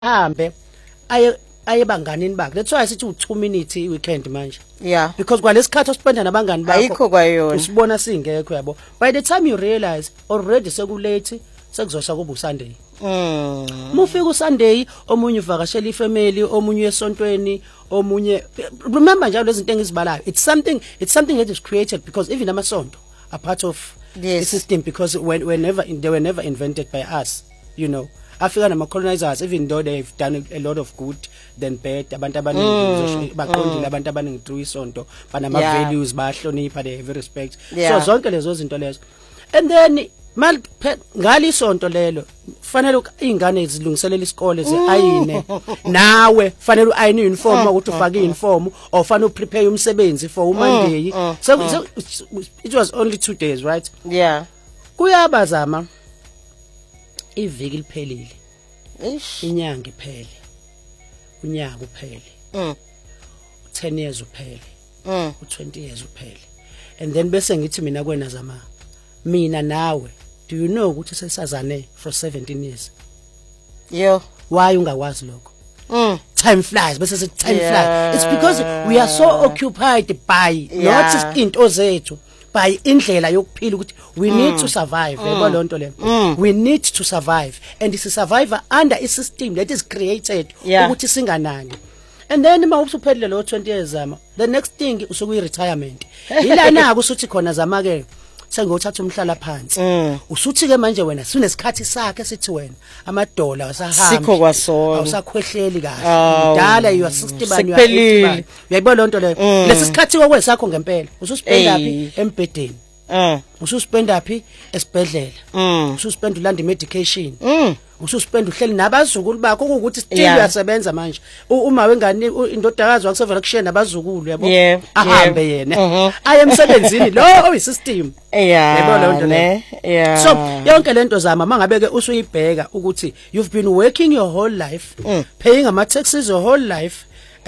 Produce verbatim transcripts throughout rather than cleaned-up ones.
hambe aye aye banganini bakhe. That's why sithi u two minutes weekend manje. Yeah. Because kwalesikhathi ospenda nabangani bakho ayikho kwayona. Usibona singekho yabo. By the time you realize already sekulate sekuzosha kuba uSunday. Mm. Mufika uSunday omunye uvakashela ifamily, omunye esontweni, omunye remember njalo lezi zinto engizibalayo. It's something it's something that is created because even amasonto are part of yes. the system because when whenever they were never invented by us, you know. Africa nama colonizers, even though they've done a lot of good than bad, abantu abaningi baqondile abantu abaningi through isonto, banama values bahlonipha, they have respect. So zonke lezo zinto lezo. And then mal ngali sonto lelo fanele ingane izilungiselela isikole ze ayine nawe fanele ayine uniform ukuthi ufake uniform or fanele uprepare umsebenzi for Monday. So, so it was only two days, right? Yeah. Kuyabazama iviki liphelile. Ish. Inyanga iphele. Unyaka uphele. Mm. ten years uphele. Mm. twenty years uphele. And then bese ngithi mina kwena zama. Mina nawe, do you know ukuthi sesazane for seventeen years? Yo. Why ungakwazi lokho? Mm. Time flies, bese sithi time yeah. flies. It's because we are so occupied by yeah. not into zethu. By indlela yokuphila ukuthi we mm. need to survive yebo mm. lonto le mm. we need to survive and it's a survivor under a system that is created yeah. ukuthi singanani. And then uma usuphelile lo twenty years zama the next thing usuku retirement ilana kusuthi khona zama ke sengothatha umhlala phansi mm. usuthi ke manje wena sinesikhathi sakhe sithi wena amadola asahamba sikho kwasona awusakhwehleli kahle dala you are sixty bani uyayibona uyayibona lonto le lesi sikhathi kokwesakho ngempela ususpenda phi embedeni uh ususpenda phi esibhedlela mm. ususpenda ulanda medication mm. ususpenda uhleli nabazukulu bakho ukuthi still uyasebenza manje uma wengane indodakazi wakusevela kushaya nabazukulu yabo ahambe yena aye emsebenzini lo oyisystem yebo lonto le yeah. So yonke lento zama mangabe ke usuyibheka ukuthi you've been working your whole life mm. paying ama taxes your whole life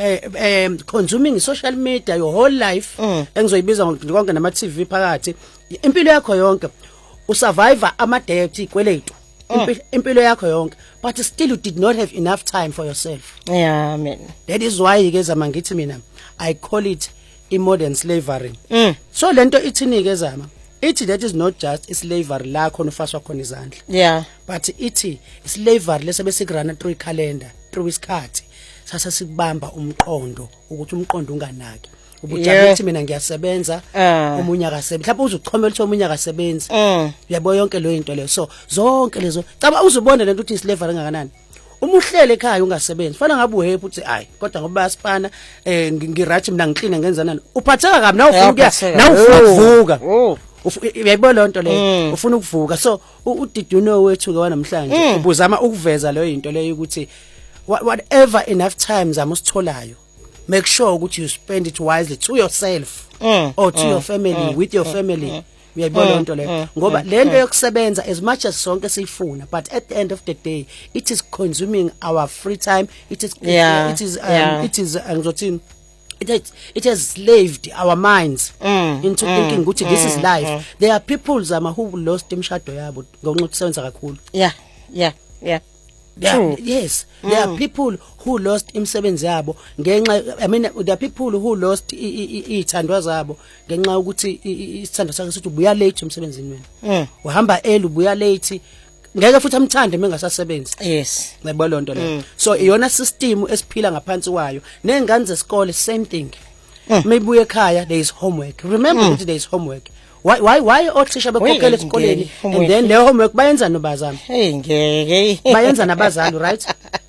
uh, um, consuming social media your whole life mm. engizoyibiza konke nama T V phakathi impilo yakho yonke usurvive ama debt ikweletu impilo yakho yonke but still you did not have enough time for yourself. Yeah, man. That is why ke zama ngithi mina I call it a modern slavery. Mm. So lento ithini ke zama ithi that is not just slavery la khona ufaswa khona izandla. Yeah. But ithi slavery lese besigrana through calendar through isikhathi sasa sikubamba umqondo ukuthi umqondo unganaki. Ubujabuthi mina ngiyasebenza omunye akasebenza mhlawumbe uzuchomela ukuthi omunye akasebenzi uyabo yonke lo into leyo so zonke lezo caba uzubona lento ukuthi slavery engakanani uma uhlele ekhaya ungasebenzi fana ngabe uhepe uthi hayi kodwa ngoba bayasipana eh ngirathi mina ngiclean ngenza nani uphatheka kabi na ufuna ukuya na ufuna ukuvuka uyayibona lonto leyo ufuna ukuvuka so udiduno wethu ke wanamhlanje ubuzama ukuveza leyo into leyo ukuthi whatever enough times amusitholayo make sure that you spend it wisely to yourself mm, or to mm, your family mm, with your mm, family uyayibona lonto le ngoba lento yokusebenza as much as sonke siyifuna but at the end of the day it is consuming our free time it is yeah, it is um, yeah. it is angizothini it has, it has slaved our minds mm, into mm, thinking ukuthi mm, this is life mm. There are people zama who lost imshado yabo ngonxa ukusebenza kakhulu. Yeah, yeah, yeah. There are, yes, mm. there are people who lost imsebenzi yabo ngenxa I mean there are people who lost ithandwa zabo ngenxa ukuthi isithando sakhe sithi ubuya late emsebenzini wena. Uhamba early ubuya late ngeke futhi amthande mengasasebenzi. Yes. Ngiyabona lonto le. So iyona system esiphila ngaphansi kwayo. Nengane zesikole same thing. Maybe ekhaya there is homework. Remember that there is homework. Why why why othisha bekhokhela esikoleni and then the homework bayenza nobazana hey ngeke bayenza nabazali right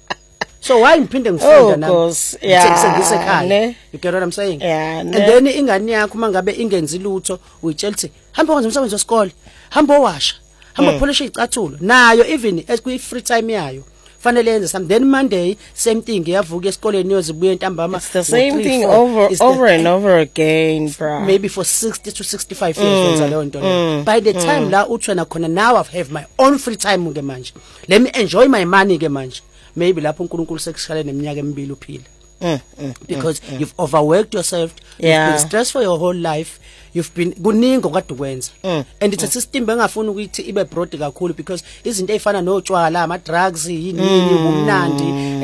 so why ngiphinde ngifunda nami ngisekhaya you get what I'm saying yeah, and then ingane yakho mangabe ingenzi lutho uyitshela ukuthi hamba kwenza umsebenzi wesikole hamba owasha hamba mm. polish icathulo nayo even esikuyi free time yayo fanele yenze some then Monday same thing yavuka esikoleni yozibuye entambama it's the same thing four. over it's over the, and over again bro maybe for sixty to sixty-five years wenza leyo nto by the time mm. la uthwena khona now I have my own free time ke manje let me enjoy my money ke manje maybe lapho uNkulunkulu sekushale neminyaka emibili uphila Mm, mm, because mm, mm. you've overworked yourself, Yeah. you've been stressed for your whole life, you've been kuningi okade ukwenza. Mm, And it's a system bengafuni ukuthi ibe broad kakhulu because izinto ezifana notshwala ama drugs yini yini ubumnandi